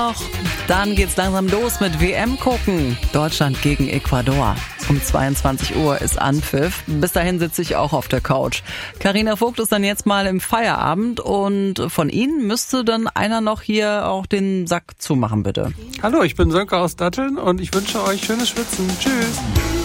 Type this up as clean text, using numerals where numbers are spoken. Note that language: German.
noch. Dann geht's langsam los mit WM gucken. Deutschland gegen Ecuador. Um 22 Uhr ist Anpfiff. Bis dahin sitze ich auch auf der Couch. Carina Vogt ist dann jetzt mal im Feierabend und von Ihnen müsste dann einer noch hier auch den Sack zumachen, bitte. Hallo, ich bin Sönke aus Datteln und ich wünsche euch schönes Schwitzen. Tschüss.